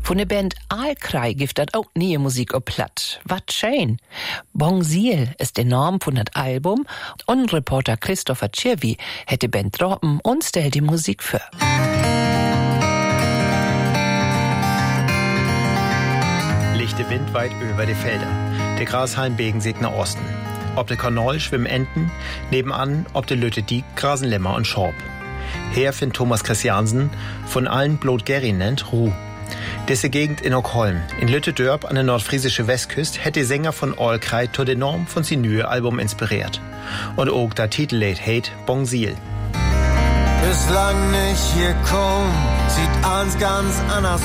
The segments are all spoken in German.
Von der Band Aalkrij gibt das auch neue Musik auf Platt. Wat schön. Bongsiel ist der Name von das Album und Reporter Christopher Tschirvi hat die Band droppen und stellt die Musik für. Lichte Wind weit über die Felder. Der Grashalm begen sich nach Osten. Ob der Kornol schwimmen Enten, nebenan ob der Lütte Diek grasen Lämmer und Schorb. Her findet Thomas Christiansen, von allen Blot Gerry nennt, Ruh. Diese Gegend in Ockholm, in Lütte-Dörp an der nordfriesische Westküste, hätte der Sänger von Aalkrij to de Norm von sein neues Album inspiriert. Und auch der Titellied heißt Bongsiel. Bislang nicht hier kommen, sieht alles ganz anders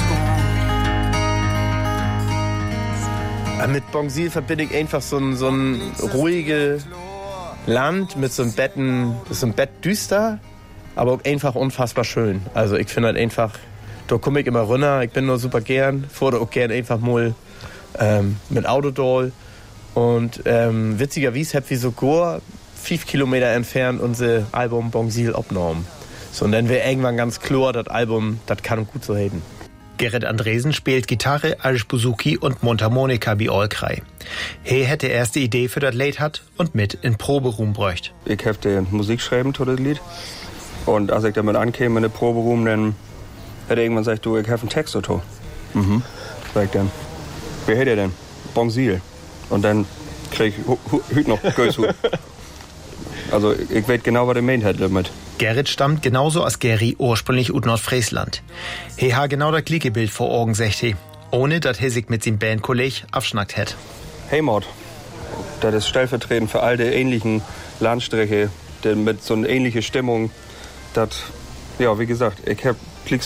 aus. Mit Bongsiel verbinde ich einfach so ein ruhiges Land mit so einem Betten, so ein Bett düster, aber auch einfach unfassbar schön. Also ich finde halt einfach, da komme ich immer runter, ich bin nur super gern, fahre auch gern einfach mal mit Autodoll. Und witzigerweise hab wir sogar 5 Kilometer entfernt unser Album Bongsiel abgenommen. So, und dann wäre irgendwann ganz klar, das Album, das kann gut so reden. Gerrit Andresen spielt Gitarre, Irish Bouzouki und Mundharmonika wie Aalkrij. He hätte erste Idee für das Lied hat und mit in Proberoom bräucht. Ich hab die Musik schreiben zu das Lied. Und als ich damit ankäme in den Proberoom, dann hätte irgendwann gesagt, du, ich hab einen Text dazu. Sag ich dann, wie hätt ihr denn? Bongsiel. Und dann krieg ich hüt noch Göshut. Also ich weiß genau, was er meint hat damit. Gerrit stammt genauso als Geri ursprünglich aus Nordfriesland. He ha genau das gleiche Bild vor Augen, sagt he, ohne dass he sich mit seinem Bandkolleg abschnackt hätt. Hey Mord, das ist stellvertretend für all die ähnlichen Landstriche, mit so einer ähnlichen Stimmung. Das, ja, wie gesagt, ich hab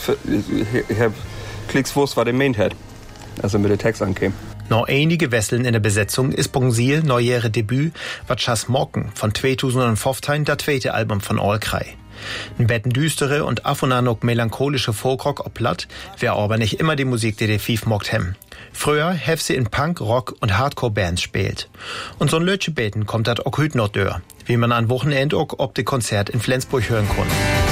Klicks wusst, was er meint hat, als er mit dem Text ankäme. Noch einige Wesseln in der Besetzung ist Bongsiel neujähre Debüt, wat Chas Morken von 2015 das zweite Album von Aalkrij. Ein betten düstere und af und an auch melancholische Folkrock ob Platt, wär aber nicht immer die Musik, die Fief mockt hem. Früher hef sie in Punk, Rock und Hardcore-Bands spielt. Und so'n Lötche beten kommt dat auch hüt noch dör, wie man an Wochenend auch ob de Konzert in Flensburg hören kann.